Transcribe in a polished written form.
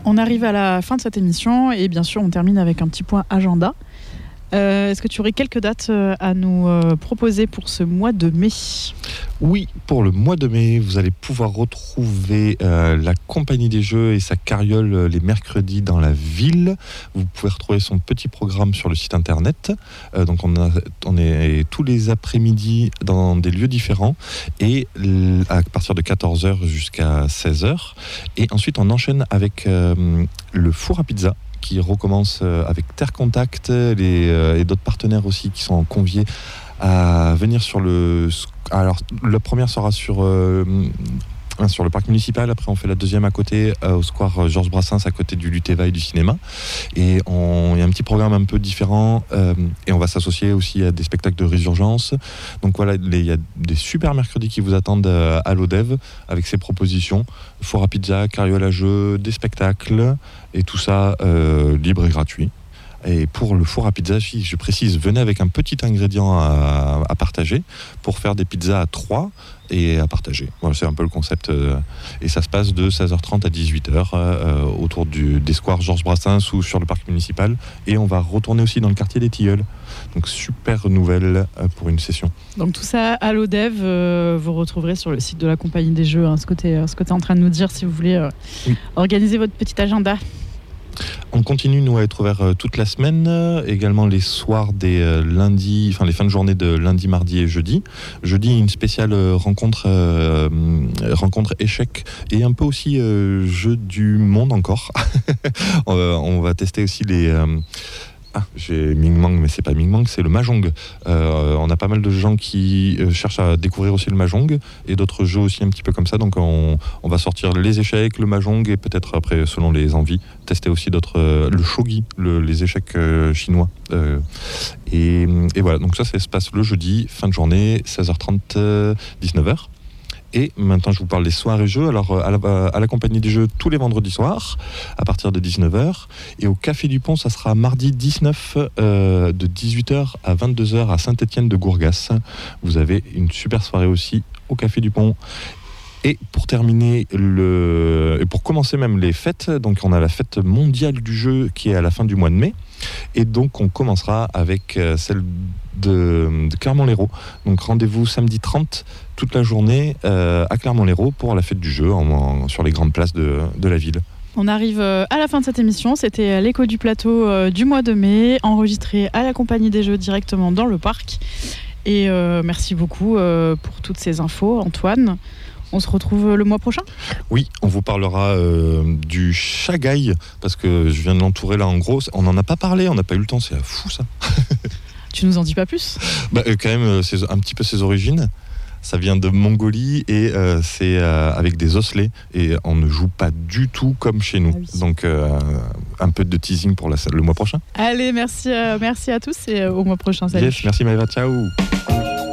On arrive à la fin de cette émission et bien sûr on termine avec un petit point agenda. Est-ce que tu aurais quelques dates à nous proposer pour ce mois de mai ? Oui, pour le mois de mai, vous allez pouvoir retrouver la Compagnie des Jeux et sa carriole les mercredis dans la ville. Vous pouvez retrouver son petit programme sur le site internet. Donc on est tous les après-midi dans des lieux différents et à partir de 14h jusqu'à 16h. Et ensuite on enchaîne avec le four à pizza qui recommence avec Terre Contact et d'autres partenaires aussi qui sont conviés à venir sur le... Alors, la première sera sur le parc municipal, après on fait la deuxième à côté, au square Georges Brassens, à côté du Lutéva et du cinéma. Et il y a un petit programme un peu différent, et on va s'associer aussi à des spectacles de résurgence. Donc voilà, il y a des super mercredis qui vous attendent à l'Odev, avec ses propositions. Four à pizza, carriole à jeu, des spectacles, et tout ça libre et gratuit. Et pour le four à pizza, je précise, venez avec un petit ingrédient à partager pour faire des pizzas à 3 et à partager. Voilà, c'est un peu le concept. Et ça se passe de 16h30 à 18h autour des squares Georges Brassens ou sur le parc municipal. Et on va retourner aussi dans le quartier des Tilleuls. Donc super nouvelle pour une session. Donc tout ça à l'Odev, vous retrouverez sur le site de la Compagnie des Jeux, ce que tu es en train de nous dire si vous voulez organiser votre petit agenda. On continue, nous, à être ouvert toute la semaine, également les soirs des lundis, enfin les fins de journée de lundi, mardi et jeudi. Jeudi, une spéciale rencontre échec et un peu aussi jeu du monde encore. On va tester aussi les... j'ai Ming Mang, mais c'est pas Ming Mang, c'est le Mahjong. On a pas mal de gens qui cherchent à découvrir aussi le Mahjong et d'autres jeux aussi un petit peu comme ça. Donc on va sortir les échecs, le Mahjong et peut-être après, selon les envies, tester aussi d'autres, le shogi, les échecs chinois. Et voilà, donc ça se passe le jeudi, fin de journée, 16h30, 19h. Et maintenant, je vous parle des soirées jeux. Alors, à la Compagnie des Jeux, tous les vendredis soirs, à partir de 19h. Et au Café du Pont, ça sera mardi 19, de 18h à 22h à Saint-Étienne de Gourgas. Vous avez une super soirée aussi au Café du Pont. Et pour terminer, et pour commencer même les fêtes, donc on a la fête mondiale du jeu qui est à la fin du mois de mai. Et donc, on commencera avec celle de Clermont-Lérault. Donc, rendez-vous samedi 30, toute la journée, à Clermont-Lérault pour la fête du jeu, sur les grandes places de la ville. On arrive à la fin de cette émission. C'était l'écho du plateau du mois de mai, enregistré à la Compagnie des Jeux directement dans le parc. Et merci beaucoup pour toutes ces infos, Antoine. On se retrouve le mois prochain ? Oui, on vous parlera du Chagaï, parce que je viens de l'entourer là en gros. On n'en a pas parlé, on n'a pas eu le temps, c'est fou ça. Tu nous en dis pas plus ? Quand même, c'est un petit peu ses origines. Ça vient de Mongolie et c'est avec des osselets et on ne joue pas du tout comme chez nous. Oui. Donc un peu de teasing pour le mois prochain. Allez, merci à tous et au mois prochain. Salut. Yes, merci Maëva, ciao.